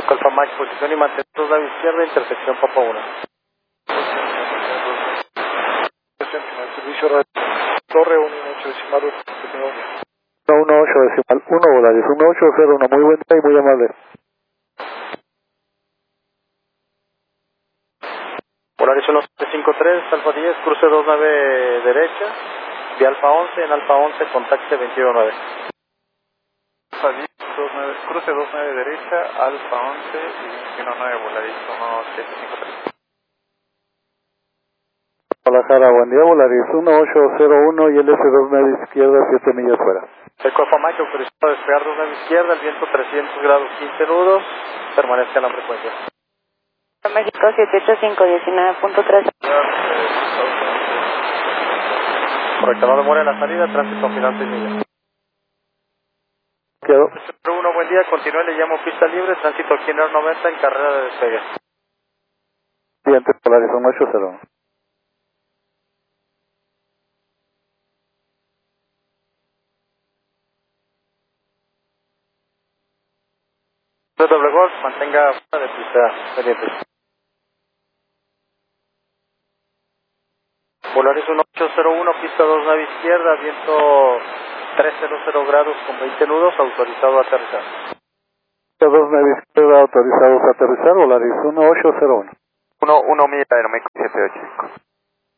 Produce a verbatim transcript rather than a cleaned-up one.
Alfa Mike, posición y mantén dos nave izquierda, intersección Papa uno. Servicio radio, torre uno ocho decimal uno ocho decimal uno, Volaris uno ocho cero uno, muy buen día y muy amable. Volaris uno cinco tres, Alfa diez, cruce dos nave derecha, de Alfa once, en Alfa once, contacte veintiuno nueve. Alfa diez, dos nueve, cruce dos nueve derecha, Alfa once y veintiuno nueve, Volaris uno siete cinco tres. Guadalajara, buen día, Volaris uno ocho cero uno y el S dos nueve izquierda, siete millas fuera. Eco Alfa Mike, autorizado a despegar dos nueve izquierda, el viento trescientos grados quince nudos, permanezca en la frecuencia. México siete ocho cinco diecinueve punto tres. Correcto, no demora en la salida, tránsito final seis millas. Quedó. uno, buen día, continúe, le llamo pista libre, tránsito aquí en noventa en carrera de despegue. Siguiente, Polaris uno ocho cero uno. Doble Golf, mantenga fuera de pista pendiente. Polaris uno ocho cero uno, pista dos nave izquierda, viento trescientos grados con veinte nudos, autorizado a aterrizar. Pista dos nave izquierda, autorizados a aterrizar, Polaris uno ocho cero uno. uno uno milla, Aeroméxico siete ocho cinco.